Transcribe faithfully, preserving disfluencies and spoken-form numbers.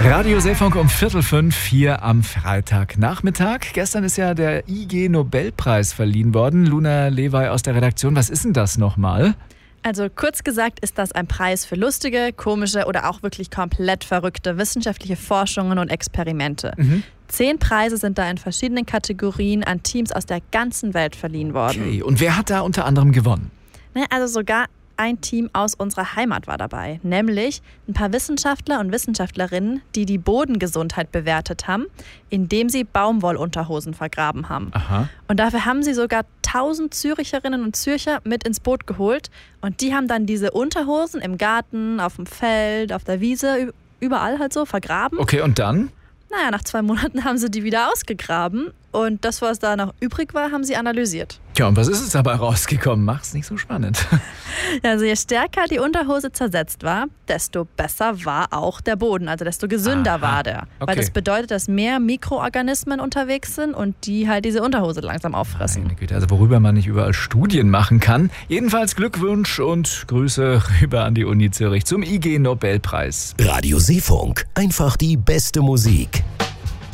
Radio Seefunk um Viertel fünf hier am Freitagnachmittag. Gestern ist ja der I G-Nobelpreis verliehen worden. Luna Lewey aus der Redaktion, was ist denn das nochmal? Also kurz gesagt ist das ein Preis für lustige, komische oder auch wirklich komplett verrückte wissenschaftliche Forschungen und Experimente. Mhm. Zehn Preise sind da in verschiedenen Kategorien an Teams aus der ganzen Welt verliehen worden. Okay, und wer hat da unter anderem gewonnen? Also sogar ein Team aus unserer Heimat war dabei, nämlich ein paar Wissenschaftler und Wissenschaftlerinnen, die die Bodengesundheit bewertet haben, indem sie Baumwollunterhosen vergraben haben. Aha. Und dafür haben sie sogar tausend Züricherinnen und Zürcher mit ins Boot geholt und die haben dann diese Unterhosen im Garten, auf dem Feld, auf der Wiese, überall halt so vergraben. Okay, und dann? Naja, nach zwei Monaten haben sie die wieder ausgegraben und das, was da noch übrig war, haben sie analysiert. Tja, und was ist es dabei rausgekommen? Mach's nicht so spannend. Also je stärker die Unterhose zersetzt war, desto besser war auch der Boden, also desto gesünder Aha. war der. Okay. Weil das bedeutet, dass mehr Mikroorganismen unterwegs sind und die halt diese Unterhose langsam auffressen. Meine Güte, also worüber man nicht überall Studien machen kann. Jedenfalls Glückwunsch und Grüße rüber an die Uni Zürich zum I G-Nobelpreis. Radio Seefunk, einfach die beste Musik.